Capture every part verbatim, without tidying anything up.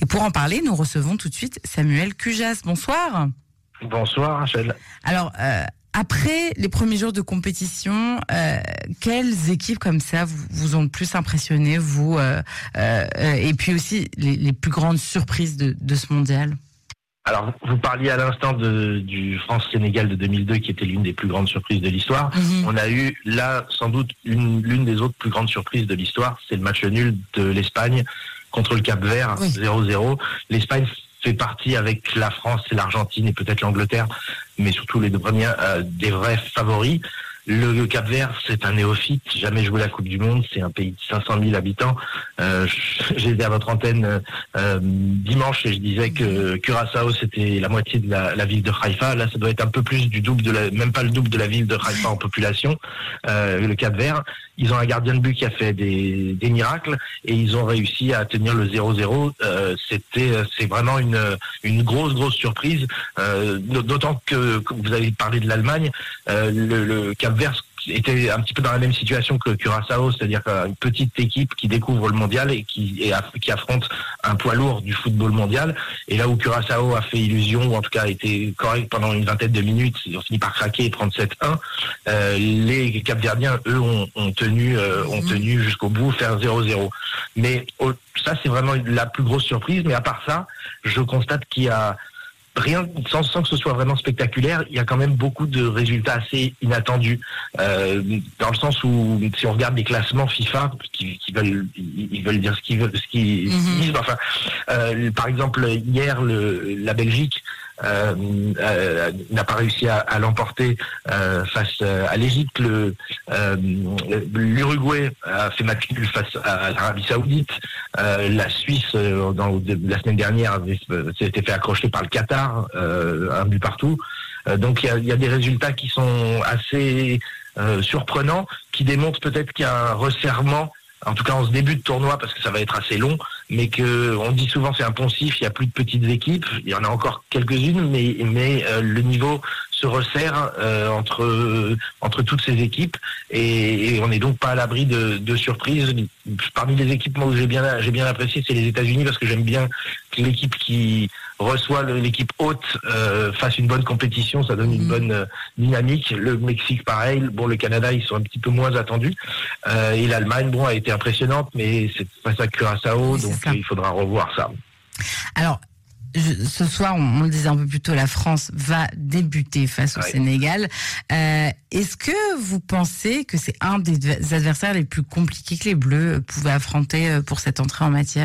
Et pour en parler, nous recevons tout de suite Samuel Cujas. Bonsoir. Bonsoir Rachel. Alors, euh, après les premiers jours de compétition, euh, quelles équipes comme ça vous, vous ont le plus impressionné, vous euh, euh, et puis aussi les, les plus grandes surprises de, de ce mondial? Alors, vous parliez à l'instant de, du France-Sénégal de deux mille deux, qui était l'une des plus grandes surprises de l'histoire. Mmh. On a eu là, sans doute, une, l'une des autres plus grandes surprises de l'histoire, c'est le match nul de l'Espagne contre le Cap-Vert, oui. zéro zéro. L'Espagne fait partie, avec la France et l'Argentine et peut-être l'Angleterre, mais surtout les deux premiers, euh, des vrais favoris. Le Cap-Vert, c'est un néophyte, jamais joué la Coupe du Monde, c'est un pays de cinq cent mille habitants. Euh, J'étais à votre antenne euh, dimanche et je disais que Curaçao, c'était la moitié de la, la ville de Haïfa. Là, ça doit être un peu plus du double, de la, même pas le double de la ville de Haïfa en population, euh, le Cap-Vert. Ils ont un gardien de but qui a fait des, des miracles et ils ont réussi à tenir le zéro zéro. Euh, c'était, c'est vraiment une, une grosse, grosse surprise. Euh, d'autant que, comme vous avez parlé de l'Allemagne, euh, le, le Cap-Vert était un petit peu dans la même situation que Curaçao, c'est-à-dire une petite équipe qui découvre le mondial et qui, et qui affronte un poids lourd du football mondial. Et là où Curaçao a fait illusion, ou en tout cas a été correct pendant une vingtaine de minutes, ils ont fini par craquer et prendre sept un. Euh, les Capverdiens, eux, ont, ont tenu, euh, ont tenu jusqu'au bout, faire zéro zéro. Mais oh, ça, c'est vraiment la plus grosse surprise. Mais à part ça, je constate qu'il y a rien, sans, sans que ce soit vraiment spectaculaire, il y a quand même beaucoup de résultats assez inattendus. Euh, dans le sens où, si on regarde les classements FIFA, qui, qui veulent, ils veulent dire ce qu'ils veulent, ce qu'ils mm-hmm. disent. Enfin, euh, par exemple, hier, le, la Belgique euh, euh, n'a pas réussi à, à l'emporter euh, face à l'Égypte. Le, euh, l'Uruguay a fait match nul face à l'Arabie Saoudite. Euh, la Suisse, euh, dans, de, la semaine dernière, avait, s'était fait accrocher par le Qatar, euh, un but partout. Euh, donc il y a, y a des résultats qui sont assez euh, surprenants, qui démontrent peut-être qu'il y a un resserrement, en tout cas en ce début de tournoi, parce que ça va être assez long, mais que on dit souvent c'est un poncif, il n'y a plus de petites équipes, il y en a encore quelques-unes, mais, mais euh, le niveau se resserre euh, entre entre toutes ces équipes et, et on n'est donc pas à l'abri de, de surprises. Parmi les équipes moi, où j'ai bien j'ai bien apprécié, c'est les États-Unis, parce que j'aime bien que l'équipe qui reçoit le, l'équipe haute euh, fasse une bonne compétition, ça donne une mmh. bonne euh, dynamique. Le Mexique pareil, bon le Canada ils sont un petit peu moins attendus euh, et l'Allemagne bon a été impressionnante, mais c'est face à Curaçao, donc il faudra revoir ça. Alors Je, ce soir, on, on le disait un peu plus tôt, la France va débuter face au ouais. Sénégal. Euh, est-ce que vous pensez que c'est un des adversaires les plus compliqués que les Bleus pouvaient affronter pour cette entrée en matière ?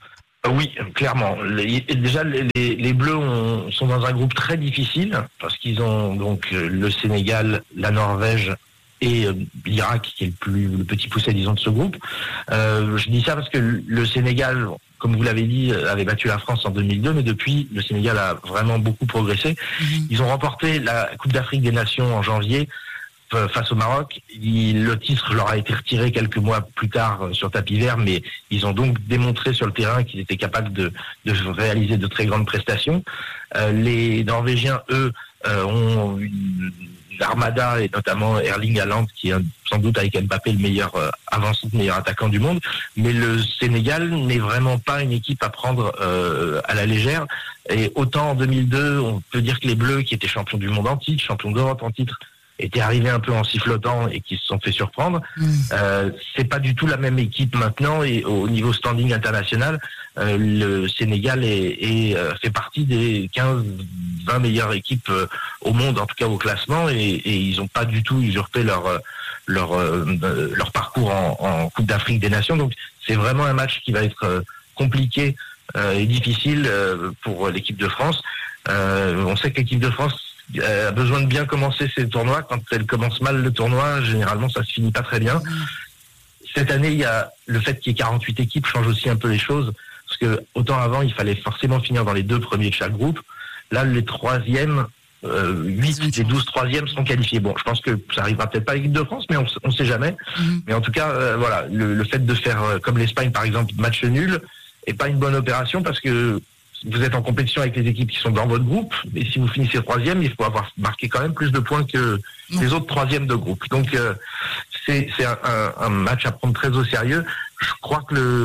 Oui, clairement. Les, déjà, les, les Bleus ont, sont dans un groupe très difficile parce qu'ils ont donc le Sénégal, la Norvège et euh, l'Irak qui est le plus le petit poucet, disons, de ce groupe. Euh, je dis ça parce que le Sénégal, comme vous l'avez dit, avait battu la France en deux mille deux, mais depuis, le Sénégal a vraiment beaucoup progressé. Mmh. Ils ont remporté la Coupe d'Afrique des Nations en janvier euh, face au Maroc. Il, le titre leur a été retiré quelques mois plus tard euh, sur tapis vert, mais ils ont donc démontré sur le terrain qu'ils étaient capables de, de réaliser de très grandes prestations. Euh, les Norvégiens, eux, euh, ont une l'armada, et notamment Erling Haaland, qui est sans doute avec Mbappé le meilleur euh, avancé, le meilleur attaquant du monde. Mais le Sénégal n'est vraiment pas une équipe à prendre euh, à la légère. Et autant en deux mille deux, on peut dire que les Bleus, qui étaient champions du monde en titre, champions d'Europe en titre, étaient arrivés un peu en sifflotant et qui se sont fait surprendre. Mmh. Euh, c'est pas du tout la même équipe maintenant, et au niveau standing international, euh, le Sénégal est, est, euh, fait partie des quinze vingt meilleures équipes euh, au monde, en tout cas au classement, et, et ils n'ont pas du tout usurpé leur leur euh, leur parcours en, en Coupe d'Afrique des Nations. Donc c'est vraiment un match qui va être euh, compliqué euh, et difficile euh, pour l'équipe de France. Euh, on sait que l'équipe de France a besoin de bien commencer ses tournois. Quand elle commence mal le tournoi, généralement ça se finit pas très bien. Cette année, il y a le fait qu'il y ait quarante-huit équipes change aussi un peu les choses, parce que autant avant il fallait forcément finir dans les deux premiers de chaque groupe. Là, les troisièmes, euh, huit des douze troisièmes seront qualifiés. Bon, je pense que ça arrivera peut-être pas à l'équipe de France, mais on ne sait jamais. Mm-hmm. Mais en tout cas, euh, voilà, le, le fait de faire euh, comme l'Espagne par exemple, match nul, est pas une bonne opération, parce que vous êtes en compétition avec les équipes qui sont dans votre groupe, et si vous finissez troisième, il faut avoir marqué quand même plus de points que les autres troisièmes de groupe. Donc euh, c'est, c'est un, un, un match à prendre très au sérieux. Je crois que le,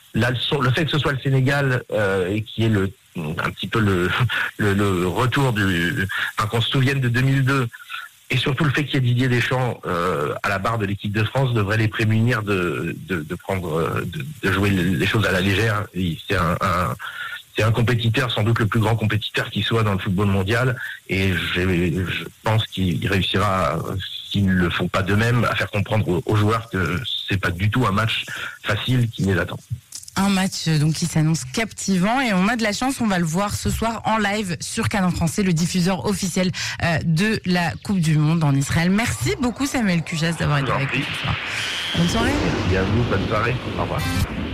la leçon, le fait que ce soit le Sénégal euh, et qui est le un petit peu le le, le retour du, enfin, qu'on se souvienne de deux mille deux. Et surtout le fait qu'il y ait Didier Deschamps euh, à la barre de l'équipe de France devrait les prémunir de, de, de prendre, de, de jouer les choses à la légère. Et c'est un, un, c'est un compétiteur, sans doute le plus grand compétiteur qui soit dans le football mondial. Et je, je pense qu'il réussira, s'ils ne le font pas d'eux-mêmes, à faire comprendre aux, aux joueurs que c'est pas du tout un match facile qui les attend. Un match donc qui s'annonce captivant et on a de la chance, on va le voir ce soir en live sur Canon Français, le diffuseur officiel euh, de la Coupe du Monde en Israël. Merci beaucoup Samuel Cujas d'avoir été avec nous ce soir. Bonne soirée. Merci à vous, bonne soirée. Au revoir.